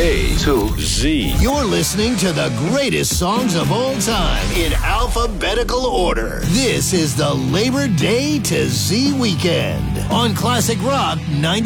A to Z. You're listening to the greatest songs of all time in alphabetical order. This is the Labor Day to Z weekend on Classic Rock 90.